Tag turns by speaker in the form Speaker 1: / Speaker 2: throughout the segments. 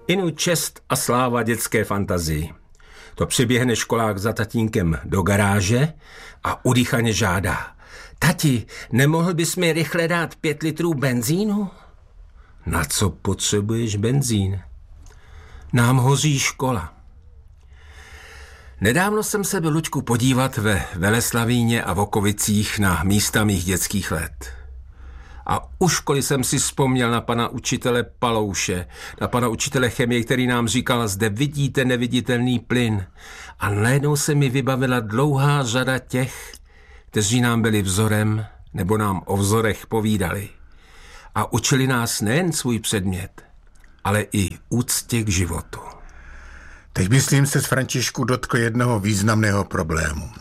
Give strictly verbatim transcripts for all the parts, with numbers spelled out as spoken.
Speaker 1: Inu čest a sláva dětské fantazii. To přiběhne školák za tatínkem do garáže a udýchaně žádá. Tati, nemohl bys mi rychle dát pět litrů benzínu? Na co potřebuješ benzín? Nám hoří škola. Nedávno jsem se byl, Luďku, podívat ve Veleslavíně a Vokovicích na místa mých dětských let. A u školy jsem si vzpomněl na pana učitele Palouše, na pana učitele chemie, který nám říkal, zde vidíte neviditelný plyn. A najednou se mi vybavila dlouhá řada těch, kteří nám byli vzorem nebo nám o vzorech povídali. A učili nás nejen svůj předmět, ale i úctě k životu.
Speaker 2: Teď myslím se z Františku dotkl jednoho významného problému.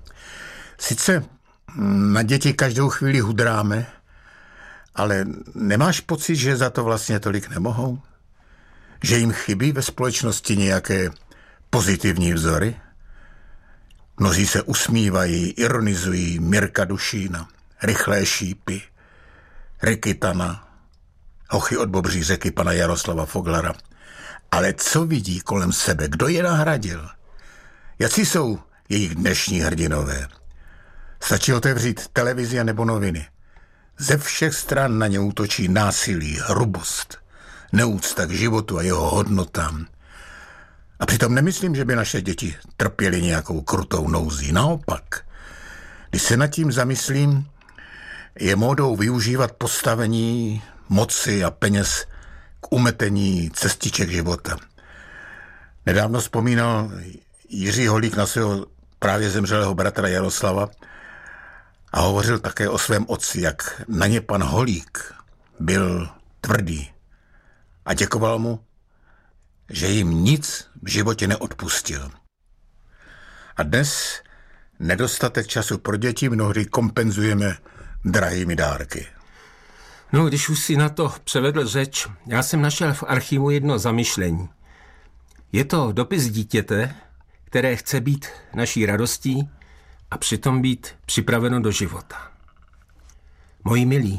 Speaker 2: Sice na děti každou chvíli hudráme, ale nemáš pocit, že za to vlastně tolik nemohou? Že jim chybí ve společnosti nějaké pozitivní vzory? Mnozí se usmívají, ironizují Mirka Dušína, Rychlé šípy, Rikitana, Hochy od Bobří řeky pana Jaroslava Foglara. Ale co vidí kolem sebe? Kdo je nahradil? Jací jsou jejich dnešní hrdinové? Stačí otevřít televizi nebo noviny. Ze všech stran na ně útočí násilí, hrubost, neúcta k životu a jeho hodnotám. A přitom nemyslím, že by naše děti trpěly nějakou krutou nouzí. Naopak, když se nad tím zamyslím, je módou využívat postavení, moci a peněz k umetení cestiček života. Nedávno vzpomínal Jiří Holík na svého právě zemřelého bratra Jaroslava a hovořil také o svém otci, jak na ně pan Holík byl tvrdý a děkoval mu, že jim nic v životě neodpustil. A dnes nedostatek času pro děti mnohdy kompenzujeme drahými dárky.
Speaker 1: No, když už si na to převedl řeč, já jsem našel v archivu jedno zamyšlení. Je to dopis dítěte, které chce být naší radostí a přitom být připraveno do života. Moji milí,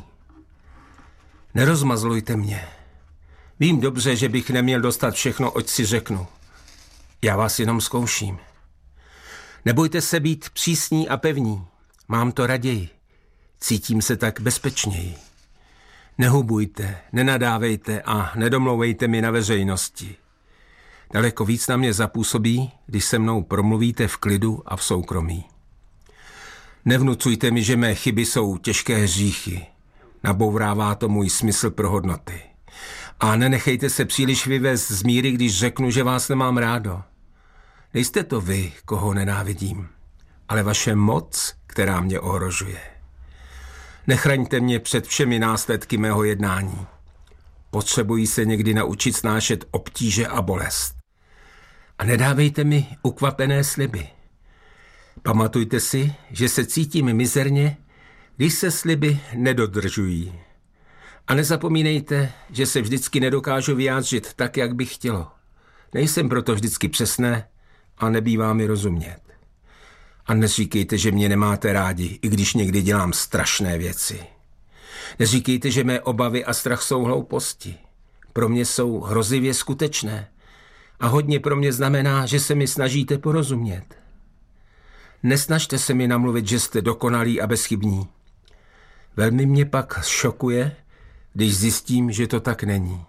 Speaker 1: nerozmazlujte mě. Vím dobře, že bych neměl dostat všechno, oč si řeknu. Já vás jenom zkouším. Nebojte se být přísní a pevní. Mám to raději. Cítím se tak bezpečněji. Nehubujte, nenadávejte a nedomlouvejte mi na veřejnosti. Daleko víc na mě zapůsobí, když se mnou promluvíte v klidu a v soukromí. Nevnucujte mi, že mé chyby jsou těžké hříchy. Nabourává to můj smysl pro hodnoty. A nenechejte se příliš vyvést z míry, když řeknu, že vás nemám rádo. Nejste to vy, koho nenávidím, ale vaše moc, která mě ohrožuje. Nechraňte mě před všemi následky mého jednání. Potřebuji se někdy naučit snášet obtíže a bolest. A nedávejte mi ukvapené sliby. Pamatujte si, že se cítím mizerně, když se sliby nedodržují. A nezapomínejte, že se vždycky nedokážu vyjádřit tak, jak bych chtělo. Nejsem proto vždycky přesné a nebývá mi rozumět. A neříkejte, že mě nemáte rádi, i když někdy dělám strašné věci. Neříkejte, že mé obavy a strach jsou hlouposti. Pro mě jsou hrozivě skutečné. A hodně pro mě znamená, že se mi snažíte porozumět. Nesnažte se mi namluvit, že jste dokonalí a bezchybní. Velmi mě pak šokuje, když zjistím, že to tak není.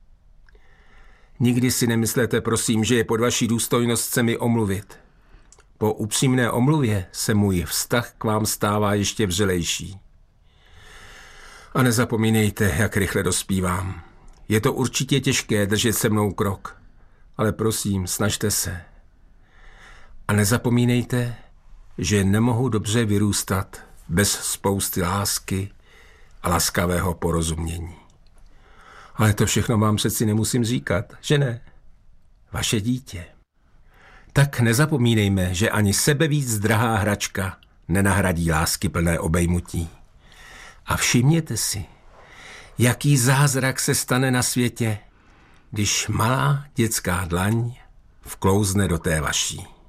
Speaker 1: Nikdy si nemyslete, prosím, že je pod vaší důstojnost se mi omluvit. Po upřímné omluvě se můj vztah k vám stává ještě vřelejší. A nezapomínejte, jak rychle dospívám. Je to určitě těžké držet se mnou krok, ale prosím, snažte se. A nezapomínejte, že nemohu dobře vyrůstat bez spousty lásky a laskavého porozumění. Ale to všechno vám přeci nemusím říkat, že ne? Vaše dítě. Tak nezapomínejme, že ani sebevíc drahá hračka nenahradí lásky plné obejmutí. A všimněte si, jaký zázrak se stane na světě, když malá dětská dlaň vklouzne do té vaší.